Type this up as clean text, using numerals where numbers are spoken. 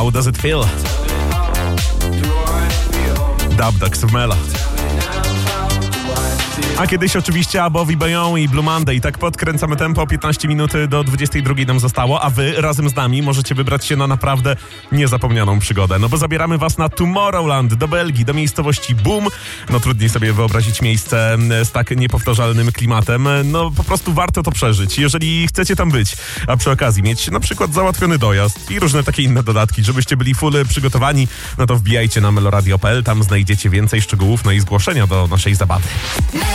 How Does It Feel? Dub Dogs w Melo. A kiedyś oczywiście Abowi Bayon i Blue Monday. Tak podkręcamy tempo, 15 minut do 22 nam zostało, a wy razem z nami możecie wybrać się na naprawdę niezapomnianą przygodę. No bo zabieramy was na Tomorrowland, do Belgii, do miejscowości Boom. No trudniej sobie wyobrazić miejsce z tak niepowtarzalnym klimatem. No po prostu warto to przeżyć, jeżeli chcecie tam być. A przy okazji mieć na przykład załatwiony dojazd i różne takie inne dodatki, żebyście byli full przygotowani, no to wbijajcie na meloradio.pl, tam znajdziecie więcej szczegółów, no i zgłoszenia do naszej zabawy.